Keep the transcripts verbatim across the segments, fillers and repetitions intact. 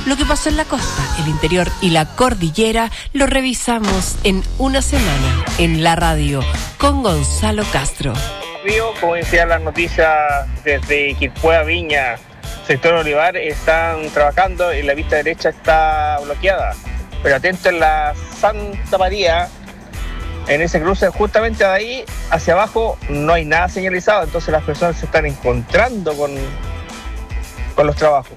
Lo que pasó en la costa, el interior y la cordillera lo revisamos en una semana en la radio con Gonzalo Castro. Como decía las noticias desde Quilpué a Viña, sector Olivar, están trabajando y la pista derecha está bloqueada. Pero atento en la Santa María, en ese cruce justamente de ahí hacia abajo no hay nada señalizado, entonces las personas se están encontrando con, con los trabajos.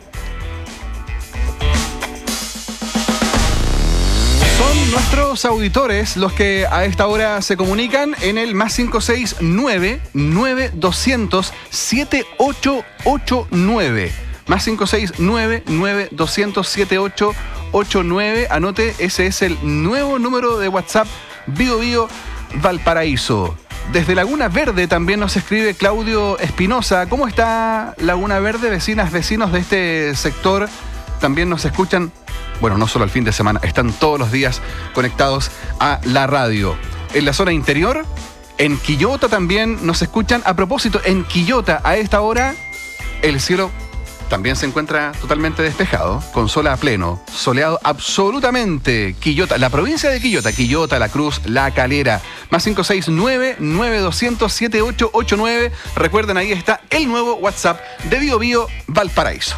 Son nuestros auditores los que a esta hora se comunican en el más cinco seis nueve, nueve doscientos, siete ocho ocho nueve. Más cinco seis nueve, nueve doscientos, siete ocho ocho nueve. Anote, ese es el nuevo número de WhatsApp Bío Bío Valparaíso. Desde Laguna Verde también nos escribe Claudio Espinosa. ¿Cómo está Laguna Verde? Vecinas, vecinos de este sector también nos escuchan. Bueno, no solo el fin de semana, están todos los días conectados a la radio. En la zona interior, en Quillota también nos escuchan. A propósito, en Quillota a esta hora el cielo también se encuentra totalmente despejado, con sol a pleno, soleado absolutamente. Quillota, la provincia de Quillota, Quillota, La Cruz, La Calera. Más cinco seis nueve, nueve doscientos, siete ocho ocho nueve. Recuerden, ahí está el nuevo WhatsApp de Bío Bío Valparaíso.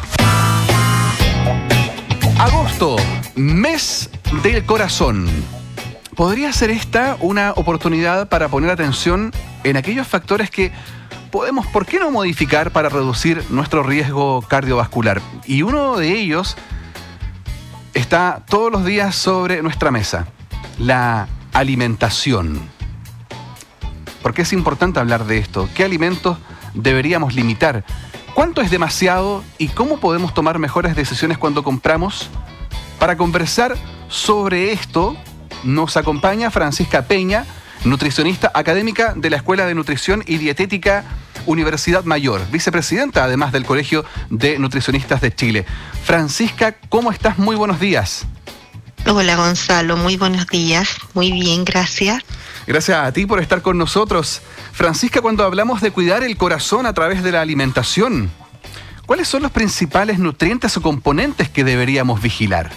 Agosto, mes del corazón. ¿Podría ser esta una oportunidad para poner atención en aquellos factores que podemos, por qué no, modificar para reducir nuestro riesgo cardiovascular? Y uno de ellos está todos los días sobre nuestra mesa: la alimentación. ¿Por qué es importante hablar de esto? ¿Qué alimentos deberíamos limitar? ¿Cuánto es demasiado y cómo podemos tomar mejores decisiones cuando compramos? Para conversar sobre esto nos acompaña Francisca Peña, nutricionista académica de la Escuela de Nutrición y Dietética Universidad Mayor, vicepresidenta además del Colegio de Nutricionistas de Chile. Francisca, ¿cómo estás? Muy buenos días. Hola Gonzalo, muy buenos días. Muy bien, gracias. Gracias a ti por estar con nosotros. Francisca, cuando hablamos de cuidar el corazón a través de la alimentación, ¿cuáles son los principales nutrientes o componentes que deberíamos vigilar?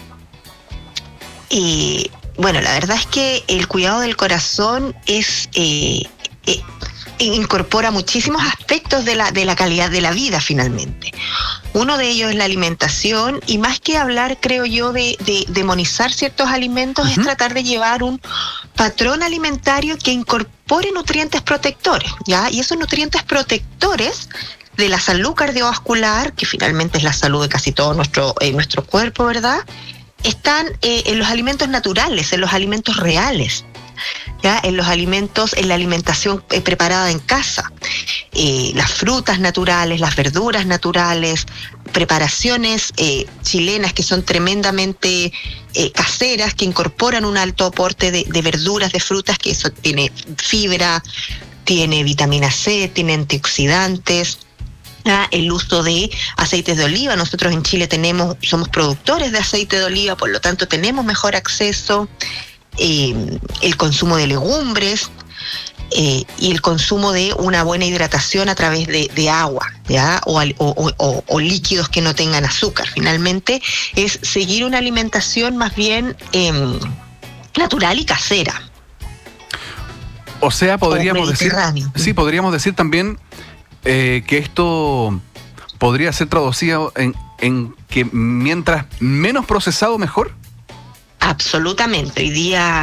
Eh, bueno, la verdad es que el cuidado del corazón es eh, eh, incorpora muchísimos aspectos de la, de la calidad de la vida finalmente. Uno de ellos es la alimentación, y más que hablar, creo yo, de, de demonizar ciertos alimentos, uh-huh. es tratar de llevar un patrón alimentario que incorpore nutrientes protectores, ¿ya? Y esos nutrientes protectores de la salud cardiovascular, que finalmente es la salud de casi todo nuestro, eh, nuestro cuerpo, ¿verdad?, están eh, en los alimentos naturales, en los alimentos reales, ¿ya? En los alimentos, en la alimentación eh, preparada en casa, eh, las frutas naturales, las verduras naturales, preparaciones eh, chilenas que son tremendamente eh, caseras, que incorporan un alto aporte de, de verduras, de frutas, que eso tiene fibra, tiene vitamina C, tiene antioxidantes. El uso de aceites de oliva. Nosotros en Chile tenemos, somos productores de aceite de oliva, por lo tanto tenemos mejor acceso. Eh, el consumo de legumbres eh, y el consumo de una buena hidratación a través de, de agua, ¿ya? O, o, o, o líquidos que no tengan azúcar. Finalmente es seguir una alimentación más bien eh, natural y casera. O sea, podríamos decir, sí, podríamos decir también Eh, que esto podría ser traducido en, en que mientras menos procesado, mejor. Absolutamente. Hoy día